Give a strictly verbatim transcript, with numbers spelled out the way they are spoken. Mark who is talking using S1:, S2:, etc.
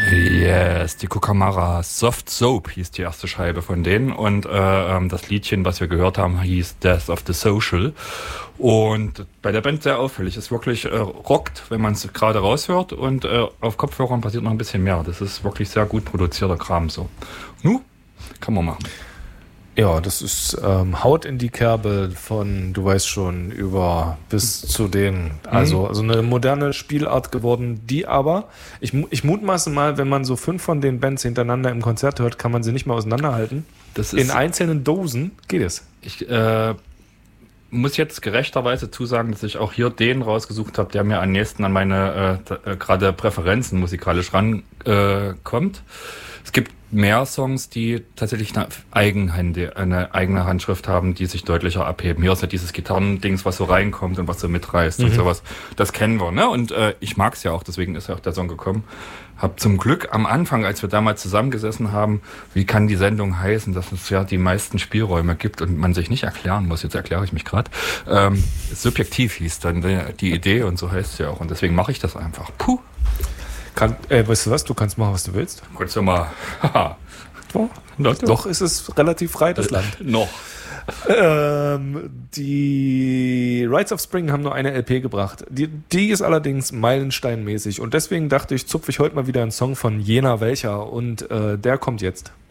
S1: Yes, die Cucamara Soft Soap hieß die erste Scheibe von denen und äh, das Liedchen, was wir gehört haben, hieß Death of the Social und bei der Band sehr auffällig, es wirklich äh, rockt, wenn man es gerade raushört und äh, auf Kopfhörern passiert noch ein bisschen mehr, das ist wirklich sehr gut produzierter Kram so. Nu, kann man machen.
S2: Ja, das ist ähm, Haut in die Kerbe von, du weißt schon, über bis zu den, also, mhm. also eine moderne Spielart geworden, die aber, ich, ich mutmaße mal, wenn man so fünf von den Bands hintereinander im Konzert hört, kann man sie nicht mehr auseinanderhalten. Das ist, in einzelnen Dosen geht es.
S1: Ich äh, muss jetzt gerechterweise zusagen, dass ich auch hier den rausgesucht habe, der mir am nächsten an meine äh, äh, gerade Präferenzen musikalisch rankommt. Äh, es gibt mehr Songs, die tatsächlich eine, Eigenhände, eine eigene Handschrift haben, die sich deutlicher abheben. Hier ist ja dieses Gitarrendings, was so reinkommt und was so mitreißt mhm. und sowas. Das kennen wir, ne? Und äh, ich mag's ja auch, deswegen ist ja auch der Song gekommen. Hab zum Glück am Anfang, als wir damals zusammengesessen haben, wie kann die Sendung heißen, dass es ja die meisten Spielräume gibt und man sich nicht erklären muss, jetzt erkläre ich mich gerade. Ähm, subjektiv hieß dann die, die Idee und so heißt es ja auch. Und deswegen mache ich das einfach. Puh.
S2: Kann, äh, weißt du was, du kannst machen, was du willst.
S1: Kannst du mal.
S2: Doch, doch, doch ist es relativ frei, das Land.
S1: Noch.
S2: Ähm, die Rites of Spring haben nur eine L P gebracht. Die, die ist allerdings meilensteinmäßig. Und deswegen dachte ich, zupfe ich heute mal wieder einen Song von jener welcher. Und äh, der kommt jetzt.